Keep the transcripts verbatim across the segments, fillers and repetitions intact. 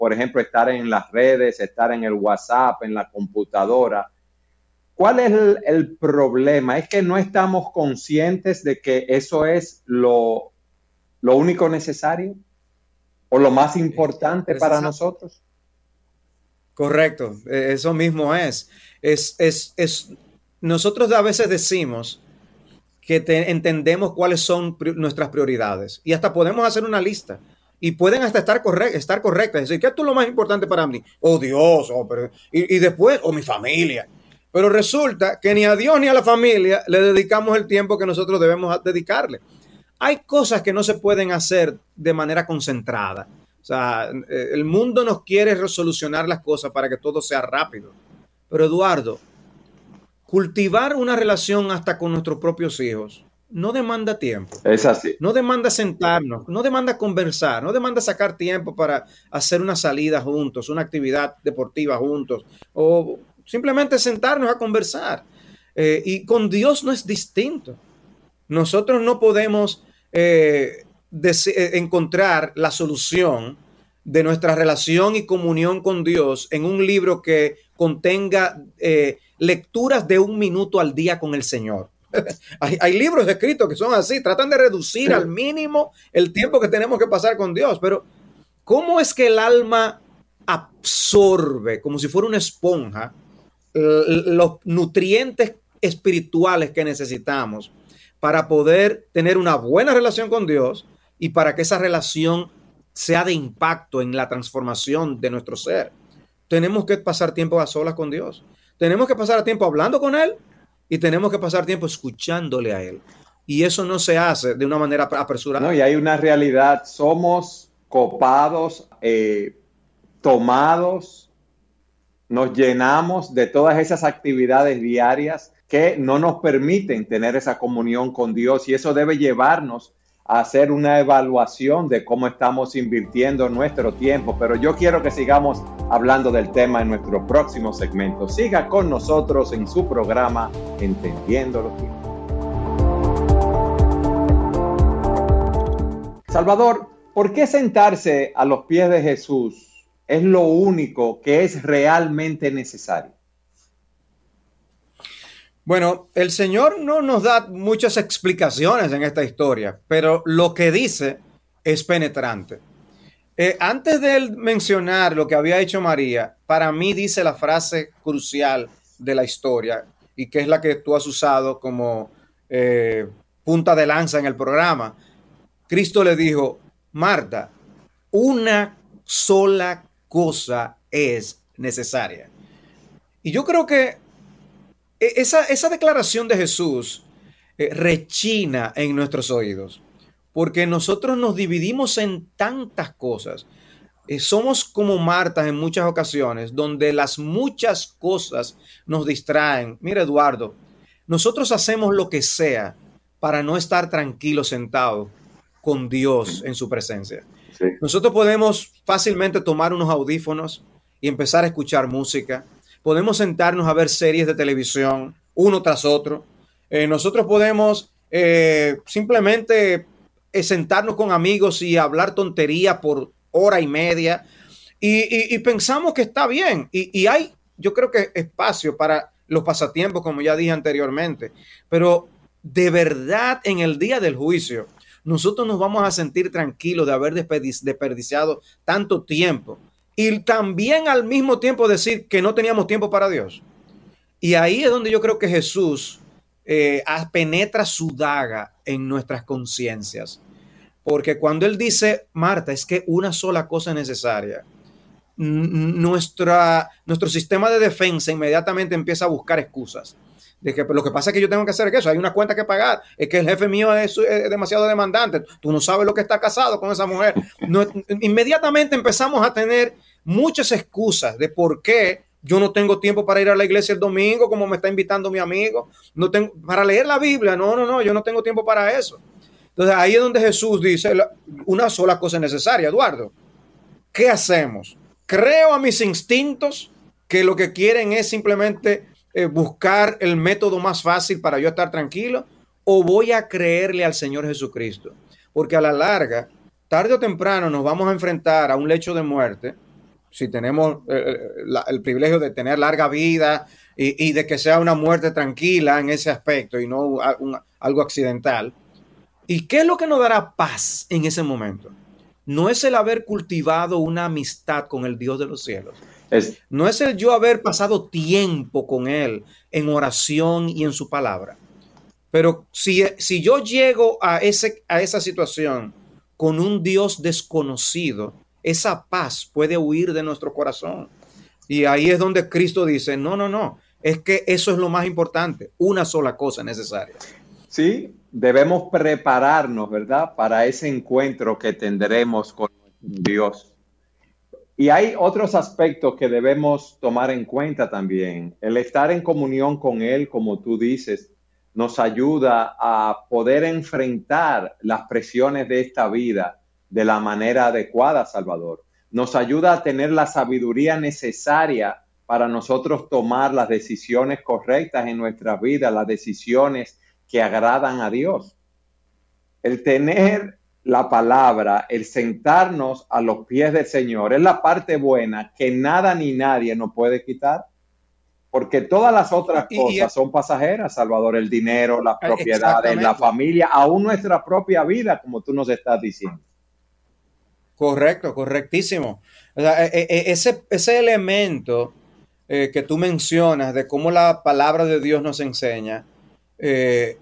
por ejemplo, estar en las redes, estar en el WhatsApp, en la computadora. ¿Cuál es el, el problema? ¿Es que no estamos conscientes de que eso es lo, lo único necesario o lo más importante para nosotros? Correcto, eso mismo es. Es, es, es. Nosotros a veces decimos que te, entendemos cuáles son pri nuestras prioridades y hasta podemos hacer una lista y pueden hasta estar, correct, estar correctas. Es decir, ¿qué es lo más importante para mí? Oh Dios, oh, pero, y, y después, o oh, mi familia. Pero resulta que ni a Dios ni a la familia le dedicamos el tiempo que nosotros debemos dedicarle. Hay cosas que no se pueden hacer de manera concentrada. O sea, el mundo nos quiere resolucionar las cosas para que todo sea rápido. Pero Eduardo, cultivar una relación hasta con nuestros propios hijos no demanda tiempo. Es así. No demanda sentarnos, no demanda conversar, no demanda sacar tiempo para hacer una salida juntos, una actividad deportiva juntos, o simplemente sentarnos a conversar. Eh, y con Dios no es distinto. Nosotros no podemos eh, encontrar la solución de nuestra relación y comunión con Dios en un libro que contenga eh, lecturas de un minuto al día con el Señor. hay, hay libros escritos que son así, tratan de reducir al mínimo el tiempo que tenemos que pasar con Dios, pero ¿cómo es que el alma absorbe, como si fuera una esponja, los nutrientes espirituales que necesitamos para poder tener una buena relación con Dios y para que esa relación sea de impacto en la transformación de nuestro ser? Tenemos que pasar tiempo a solas con Dios. Tenemos que pasar tiempo hablando con Él y tenemos que pasar tiempo escuchándole a Él. Y eso no se hace de una manera apresurada. No, y hay una realidad. Somos copados, eh, tomados, nos llenamos de todas esas actividades diarias que no nos permiten tener esa comunión con Dios, y eso debe llevarnos a hacer una evaluación de cómo estamos invirtiendo nuestro tiempo. Pero yo quiero que sigamos hablando del tema en nuestro próximo segmento. Siga con nosotros en su programa Entendiendo los Tiempos. Salvador, ¿por qué sentarse a los pies de Jesús es lo único que es realmente necesario? Bueno, el Señor no nos da muchas explicaciones en esta historia, pero lo que dice es penetrante. Eh, antes de él mencionar lo que había hecho María, para mí dice la frase crucial de la historia, y que es la que tú has usado como eh, punta de lanza en el programa. Cristo le dijo: Marta, una sola cosa es necesaria. Y yo creo que Esa, esa declaración de Jesús eh, rechina en nuestros oídos, porque nosotros nos dividimos en tantas cosas. Eh, somos como Marta en muchas ocasiones, donde las muchas cosas nos distraen. Mira, Eduardo, nosotros hacemos lo que sea para no estar tranquilos sentados con Dios en su presencia. Sí. Nosotros podemos fácilmente tomar unos audífonos y empezar a escuchar música. Podemos sentarnos a ver series de televisión, uno tras otro. Eh, nosotros podemos eh, simplemente eh, sentarnos con amigos y hablar tontería por hora y media. Y, y, y pensamos que está bien. Y, y hay, yo creo que espacio para los pasatiempos, como ya dije anteriormente. Pero de verdad, en el día del juicio, nosotros nos vamos a sentir tranquilos de haber desperdiciado tanto tiempo. Y también al mismo tiempo decir que no teníamos tiempo para Dios. Y ahí es donde yo creo que Jesús eh, penetra su daga en nuestras conciencias. Porque cuando Él dice, Marta, es que una sola cosa es necesaria, nuestra, nuestro sistema de defensa inmediatamente empieza a buscar excusas. De que lo que pasa es que yo tengo que hacer eso, hay una cuenta que pagar, es que el jefe mío es, es demasiado demandante, tú no sabes lo que está casado con esa mujer. No, inmediatamente empezamos a tener muchas excusas de por qué yo no tengo tiempo para ir a la iglesia el domingo, como me está invitando mi amigo, no tengo para leer la Biblia, no, no, no, yo no tengo tiempo para eso. Entonces ahí es donde Jesús dice, una sola cosa es necesaria. Eduardo, ¿qué hacemos? Creo a mis instintos que lo que quieren es simplemente Eh, buscar el método más fácil para yo estar tranquilo, o voy a creerle al Señor Jesucristo, porque a la larga, tarde o temprano, nos vamos a enfrentar a un lecho de muerte si tenemos eh, la, el privilegio de tener larga vida y, y de que sea una muerte tranquila en ese aspecto y no un, algo accidental. ¿Y qué es lo que nos dará paz en ese momento? No es el haber cultivado una amistad con el Dios de los cielos. Es, no es el yo haber pasado tiempo con Él en oración y en su palabra. Pero si, si yo llego a, ese, a esa situación con un Dios desconocido, esa paz puede huir de nuestro corazón. Y ahí es donde Cristo dice, no, no, no, es que eso es lo más importante, una sola cosa necesaria. Sí, debemos prepararnos, ¿verdad?, para ese encuentro que tendremos con Dios. Y hay otros aspectos que debemos tomar en cuenta también. El estar en comunión con Él, como tú dices, nos ayuda a poder enfrentar las presiones de esta vida de la manera adecuada, Salvador. Nos ayuda a tener la sabiduría necesaria para nosotros tomar las decisiones correctas en nuestra vida, las decisiones que agradan a Dios. El tener la palabra, el sentarnos a los pies del Señor, es la parte buena que nada ni nadie nos puede quitar. Porque todas las otras y, cosas y, son pasajeras, Salvador, el dinero, las propiedades, la familia, aún nuestra propia vida, como tú nos estás diciendo. Correcto, correctísimo. O sea, ese, ese elemento eh, que tú mencionas de cómo la palabra de Dios nos enseña, eh,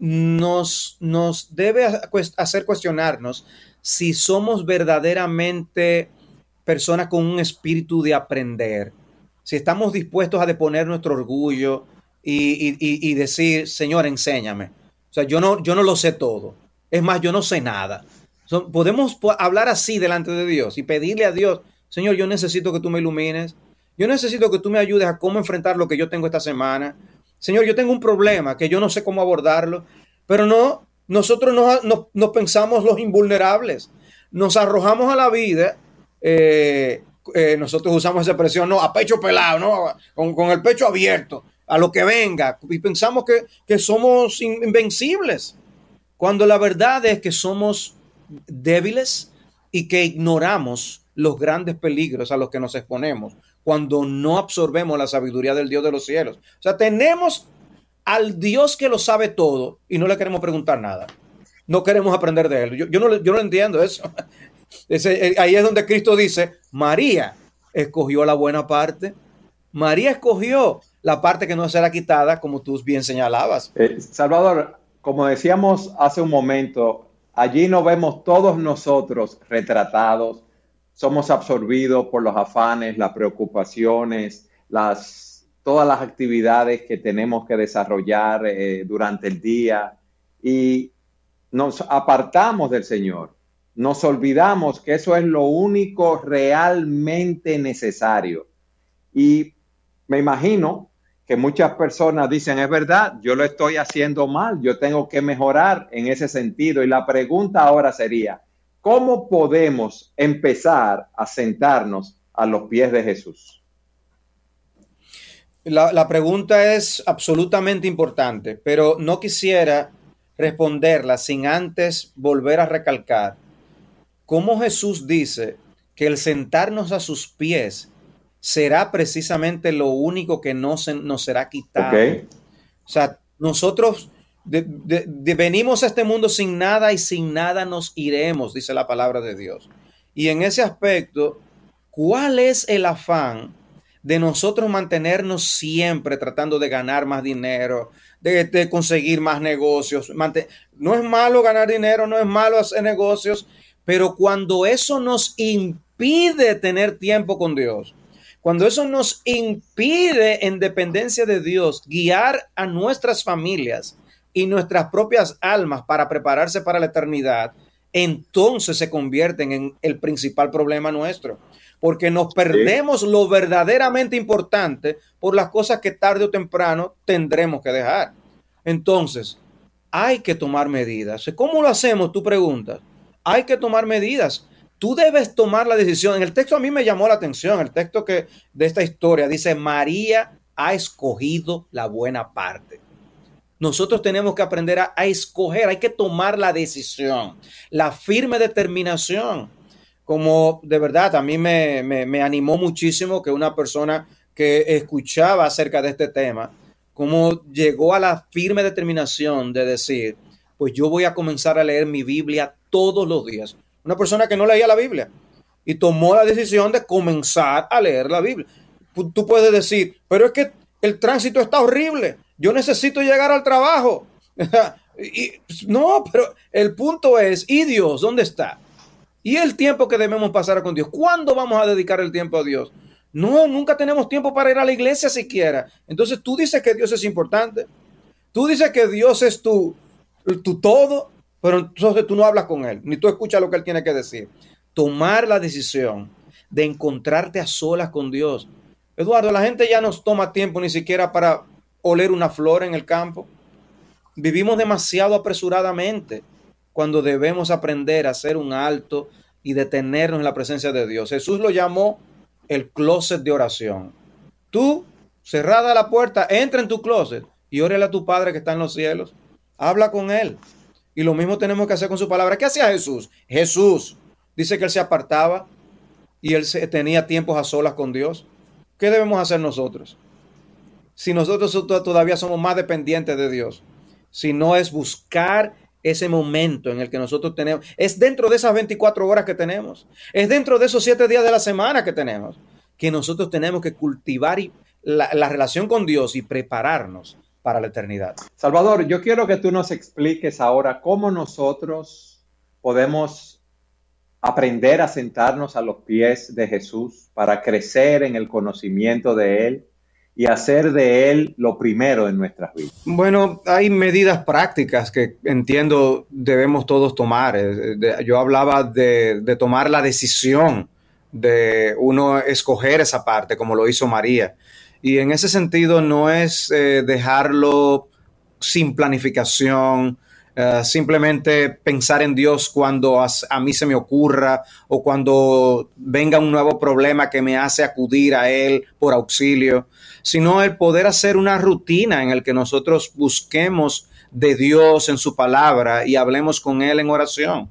nos, nos debe hacer cuestionarnos si somos verdaderamente personas con un espíritu de aprender. Si estamos dispuestos a deponer nuestro orgullo y, y, y decir, Señor, enséñame. O sea, yo no, yo no lo sé todo. Es más, yo no sé nada. So, podemos hablar así delante de Dios y pedirle a Dios, Señor, yo necesito que tú me ilumines. Yo necesito que tú me ayudes a cómo enfrentar lo que yo tengo esta semana. Señor, yo tengo un problema que yo no sé cómo abordarlo. Pero no, nosotros nos, nos, nos pensamos los invulnerables. Nos arrojamos a la vida. Eh, Eh, nosotros usamos esa expresión, no, a pecho pelado, ¿no? Con, con el pecho abierto, a lo que venga, y pensamos que, que somos invencibles, cuando la verdad es que somos débiles y que ignoramos los grandes peligros a los que nos exponemos cuando no absorbemos la sabiduría del Dios de los cielos. O sea, tenemos al Dios que lo sabe todo y no le queremos preguntar nada. No queremos aprender de él. Yo, yo, no, yo no entiendo eso. Ese, ahí es donde Cristo dice, María escogió la buena parte. María escogió la parte que no será quitada, como tú bien señalabas. Eh, Salvador, como decíamos hace un momento, allí nos vemos todos nosotros retratados. Somos absorbidos por los afanes, las preocupaciones, las, todas las actividades que tenemos que desarrollar eh, durante el día y nos apartamos del Señor. Nos olvidamos que eso es lo único realmente necesario. Y me imagino que muchas personas dicen, es verdad, yo lo estoy haciendo mal, yo tengo que mejorar en ese sentido. Y la pregunta ahora sería, ¿cómo podemos empezar a sentarnos a los pies de Jesús? La, la pregunta es absolutamente importante, pero no quisiera responderla sin antes volver a recalcar cómo Jesús dice que el sentarnos a sus pies será precisamente lo único que no se, nos será quitado. Okay. O sea, nosotros de, de, de venimos a este mundo sin nada y sin nada nos iremos, dice la palabra de Dios. Y en ese aspecto, ¿cuál es el afán de nosotros mantenernos siempre tratando de ganar más dinero, de, de conseguir más negocios? No es malo ganar dinero, no es malo hacer negocios, pero cuando eso nos impide tener tiempo con Dios, cuando eso nos impide en dependencia de Dios guiar a nuestras familias y nuestras propias almas para prepararse para la eternidad, entonces se convierten en el principal problema nuestro, porque nos perdemos sí. lo verdaderamente importante por las cosas que tarde o temprano tendremos que dejar. Entonces, hay que tomar medidas. ¿Cómo lo hacemos? Tú preguntas. Hay que tomar medidas. Tú debes tomar la decisión. En el texto a mí me llamó la atención, el texto que de esta historia dice, María ha escogido la buena parte. Nosotros tenemos que aprender a, a escoger, hay que tomar la decisión, la firme determinación. como de verdad a mí me, me, me animó muchísimo que una persona que escuchaba acerca de este tema, como llegó a la firme determinación de decir, pues yo voy a comenzar a leer mi Biblia todos los días. Una persona que no leía la Biblia y tomó la decisión de comenzar a leer la Biblia. Tú puedes decir, pero es que el tránsito está horrible, yo necesito llegar al trabajo. y, no, pero el punto es, ¿y Dios dónde está? ¿Y el tiempo que debemos pasar con Dios? ¿Cuándo vamos a dedicar el tiempo a Dios? No, nunca tenemos tiempo para ir a la iglesia siquiera. Entonces tú dices que Dios es importante. Tú dices que Dios es tu, tu todo, pero entonces tú no hablas con Él, ni tú escuchas lo que Él tiene que decir. Tomar la decisión de encontrarte a solas con Dios. Eduardo, la gente ya no toma tiempo ni siquiera para oler una flor en el campo. Vivimos demasiado apresuradamente cuando debemos aprender a hacer un alto y detenernos en la presencia de Dios. Jesús lo llamó el closet de oración. Tú, cerrada la puerta, entra en tu closet y órale a tu Padre que está en los cielos. Habla con Él. Y lo mismo tenemos que hacer con su palabra. ¿Qué hacía Jesús? Jesús dice que Él se apartaba y Él se, tenía tiempos a solas con Dios. ¿Qué debemos hacer nosotros? Si nosotros todavía somos más dependientes de Dios, si no es buscar ese momento en el que nosotros tenemos, es dentro de esas veinticuatro horas que tenemos, es dentro de esos siete días de la semana que tenemos, que nosotros tenemos que cultivar la, la relación con Dios y prepararnos para la eternidad. Salvador, yo quiero que tú nos expliques ahora cómo nosotros podemos aprender a sentarnos a los pies de Jesús para crecer en el conocimiento de Él y hacer de Él lo primero en nuestras vidas. Bueno, hay medidas prácticas que entiendo debemos todos tomar. Yo hablaba de, de tomar la decisión de uno escoger esa parte, como lo hizo María. Y en ese sentido no es eh, dejarlo sin planificación, Uh, simplemente pensar en Dios cuando a, a mí se me ocurra o cuando venga un nuevo problema que me hace acudir a Él por auxilio, sino el poder hacer una rutina en el que nosotros busquemos de Dios en su palabra y hablemos con Él en oración.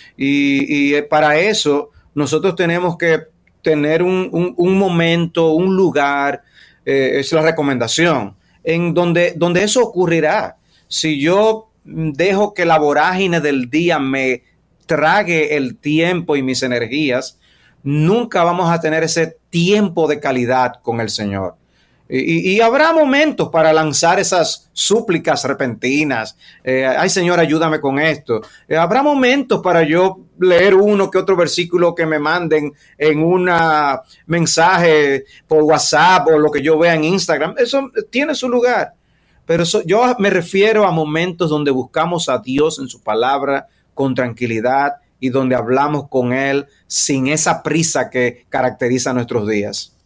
Y, y para eso nosotros tenemos que tener un, un, un momento, un lugar, eh, es la recomendación, en donde, donde eso ocurrirá. Si yo dejo que la vorágine del día me trague el tiempo y mis energías, nunca vamos a tener ese tiempo de calidad con el Señor. Y, y habrá momentos para lanzar esas súplicas repentinas. Eh, Ay, Señor, ayúdame con esto. Eh, habrá momentos para yo leer uno que otro versículo que me manden en un mensaje por WhatsApp o lo que yo vea en Instagram. Eso tiene su lugar. Pero eso, yo me refiero a momentos donde buscamos a Dios en su palabra con tranquilidad y donde hablamos con Él sin esa prisa que caracteriza nuestros días.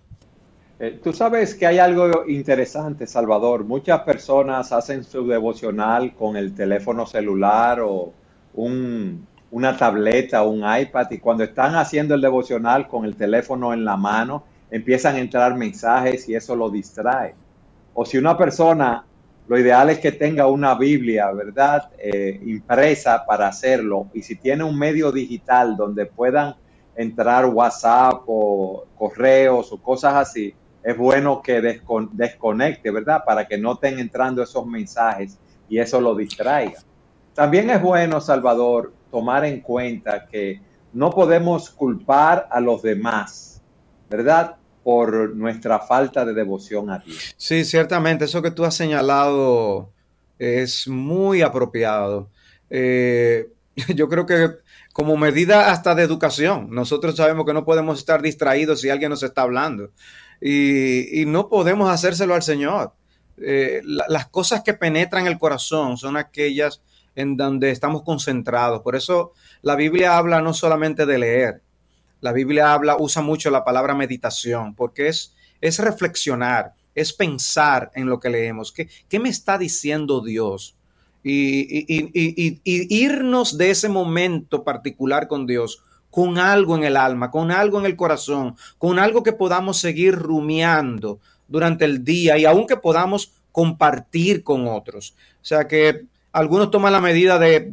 Eh, tú sabes que hay algo interesante, Salvador. Muchas personas hacen su devocional con el teléfono celular o un, una tableta o un iPad, y cuando están haciendo el devocional con el teléfono en la mano, empiezan a entrar mensajes y eso lo distrae. O si una persona, lo ideal es que tenga una Biblia, ¿verdad? Eh, impresa para hacerlo. Y si tiene un medio digital donde puedan entrar WhatsApp o correos o cosas así, es bueno que descon- desconecte, ¿verdad? Para que no estén entrando esos mensajes y eso lo distraiga. También es bueno, Salvador, tomar en cuenta que no podemos culpar a los demás, ¿verdad?, por nuestra falta de devoción a Dios. Sí, ciertamente, eso que tú has señalado es muy apropiado. Eh, yo creo que como medida hasta de educación, nosotros sabemos que no podemos estar distraídos si alguien nos está hablando y, y no podemos hacérselo al Señor. Eh, la, las cosas que penetran el corazón son aquellas en donde estamos concentrados. Por eso la Biblia habla no solamente de leer. La Biblia habla, usa mucho la palabra meditación, porque es, es reflexionar, es pensar en lo que leemos. ¿Qué, qué me está diciendo Dios? Y, y, y, y, y irnos de ese momento particular con Dios, con algo en el alma, con algo en el corazón, con algo que podamos seguir rumiando durante el día y aún que podamos compartir con otros. O sea que algunos toman la medida de, de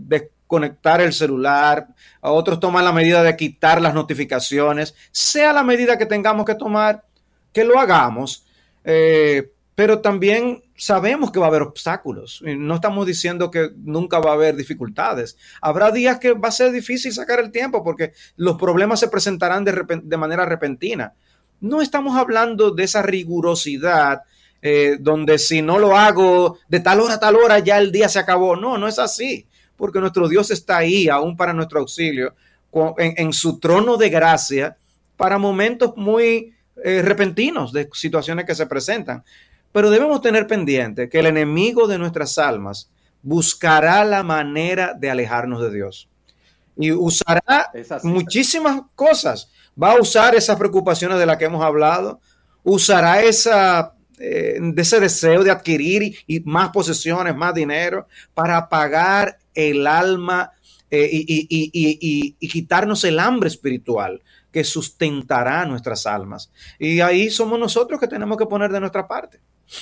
conectar el celular, a otros toman la medida de quitar las notificaciones, sea la medida que tengamos que tomar, que lo hagamos, eh, pero también sabemos que va a haber obstáculos. No estamos diciendo que nunca va a haber dificultades. Habrá días que va a ser difícil sacar el tiempo porque los problemas se presentarán de, repent- de manera repentina. No estamos hablando de esa rigurosidad eh, donde si no lo hago de tal hora a tal hora ya el día se acabó. No, no es así, porque nuestro Dios está ahí aún para nuestro auxilio, en, en su trono de gracia para momentos muy eh, repentinos de situaciones que se presentan. Pero debemos tener pendiente que el enemigo de nuestras almas buscará la manera de alejarnos de Dios y usará muchísimas cosas. Va a usar esas preocupaciones de las que hemos hablado, usará esa, eh, de ese deseo de adquirir y, y más posesiones, más dinero, para apagar el alma eh, y, y, y, y, y quitarnos el hambre espiritual que sustentará nuestras almas. Y ahí somos nosotros que tenemos que poner de nuestra parte.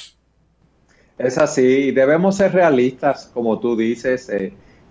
Es así, debemos ser realistas, como tú dices. Eh,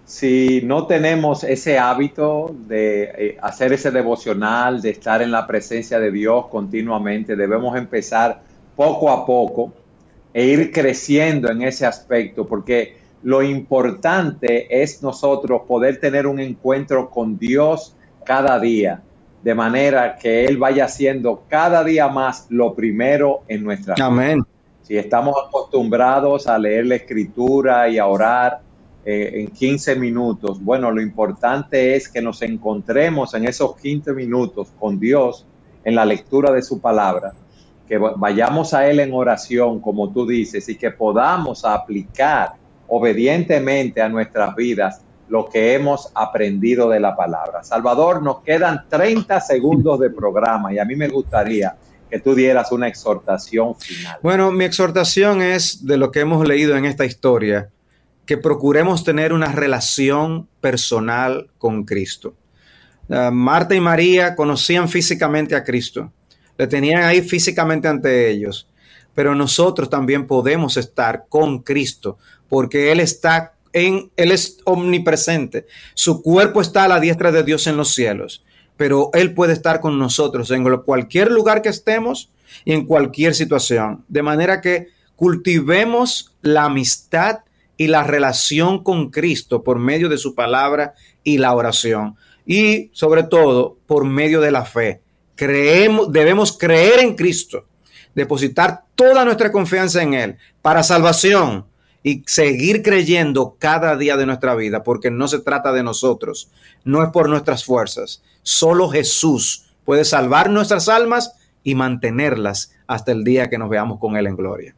si no tenemos ese hábito de eh, hacer ese devocional, de estar en la presencia de Dios continuamente, debemos empezar poco a poco e ir creciendo en ese aspecto, porque lo importante es nosotros poder tener un encuentro con Dios cada día, de manera que Él vaya siendo cada día más lo primero en nuestra vida. Amén. Si estamos acostumbrados a leer la Escritura y a orar eh, en quince minutos, bueno, lo importante es que nos encontremos en esos quince minutos con Dios en la lectura de su palabra, que vayamos a Él en oración, como tú dices, y que podamos aplicar obedientemente a nuestras vidas lo que hemos aprendido de la palabra. Salvador, nos quedan treinta segundos de programa y a mí me gustaría que tú dieras una exhortación final. Bueno, mi exhortación es de lo que hemos leído en esta historia, que procuremos tener una relación personal con Cristo. Uh, Marta y María conocían físicamente a Cristo, le tenían ahí físicamente ante ellos, pero nosotros también podemos estar con Cristo, porque Él está en, Él es omnipresente. Su cuerpo está a la diestra de Dios en los cielos, pero Él puede estar con nosotros en cualquier lugar que estemos y en cualquier situación. De manera que cultivemos la amistad y la relación con Cristo por medio de su palabra y la oración. Y sobre todo por medio de la fe. Creemos, debemos creer en Cristo, depositar toda nuestra confianza en Él para salvación y seguir creyendo cada día de nuestra vida, porque no se trata de nosotros, no es por nuestras fuerzas. Solo Jesús puede salvar nuestras almas y mantenerlas hasta el día que nos veamos con Él en gloria.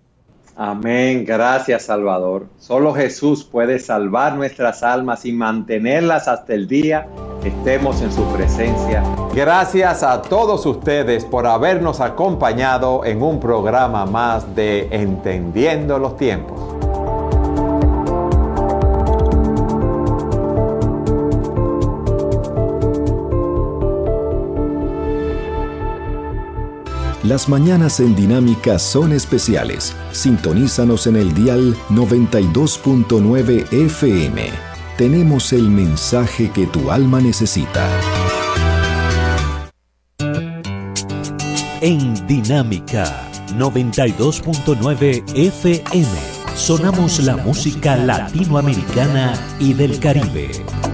Amén. Gracias, Salvador. Solo Jesús puede salvar nuestras almas y mantenerlas hasta el día que estemos en su presencia. Gracias a todos ustedes por habernos acompañado en un programa más de Entendiendo los Tiempos. Las mañanas en Dinámica son especiales. Sintonízanos en el dial noventa y dos punto nueve F M. Tenemos el mensaje que tu alma necesita. En Dinámica noventa y dos punto nueve F M sonamos la música latinoamericana y del Caribe.